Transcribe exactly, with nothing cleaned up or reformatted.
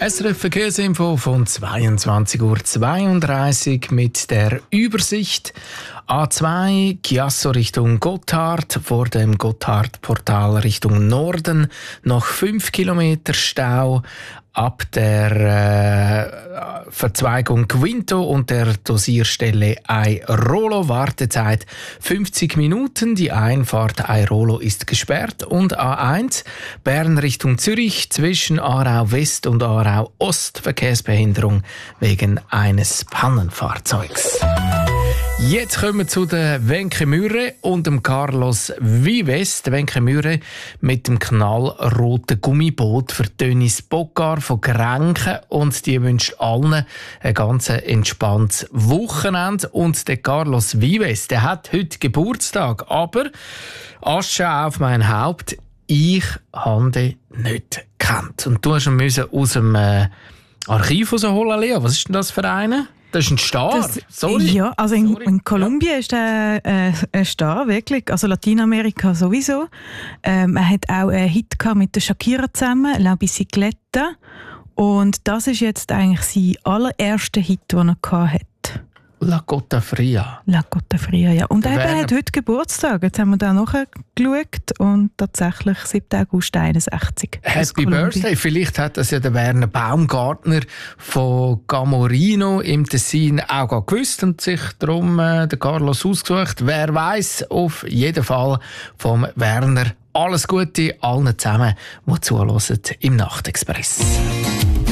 S R F Verkehrsinfo von zweiundzwanzig Uhr zweiunddreißig mit der Übersicht. A zwei Chiasso Richtung Gotthard, vor dem Gotthardportal Richtung Norden noch fünf Kilometer Stau. Ab der äh, Verzweigung Quinto und der Dosierstelle Airolo Wartezeit fünfzig Minuten. Die Einfahrt Airolo ist gesperrt. Und A eins Bern Richtung Zürich zwischen Aarau West und Aarau Ost Verkehrsbehinderung wegen eines Pannenfahrzeugs. Jetzt kommen wir zu der Wenke Mürre und dem Carlos Vives. Der Wenke Mürre mit dem knallroten Gummiboot für Dennis Bogar von Grenken. Und die wünscht allen ein ganz entspanntes Wochenende. Und der Carlos Vives, der hat heute Geburtstag. Aber Asche auf mein Haupt, ich habe den nicht gekannt. Und du hast ihn müssen aus dem äh, Archiv rausholen, Lea. Was ist denn das für eine? Das ist ein Star. Das, Sorry. Ja, also in, Sorry. in Kolumbien ja. ist er äh, ein Star, wirklich. Also Lateinamerika sowieso. Ähm, er hat auch einen Hit gehabt mit der Shakira zusammen, La Bicicleta. Und das ist jetzt eigentlich sein allererster Hit, den er gehabt hat. La Cotta Fria. La Cotta Fria, ja. Und er Werner... hat heute Geburtstag. Jetzt haben wir da nachgeschaut und tatsächlich siebten August einundsechzig. Happy Birthday. Vielleicht hat das ja der Werner Baumgartner von Gamorino im Tessin auch gewusst und sich darum äh, den Carlos ausgesucht. Wer weiß, auf jeden Fall vom Werner alles Gute allen zusammen, die zuhören im Nachtexpress.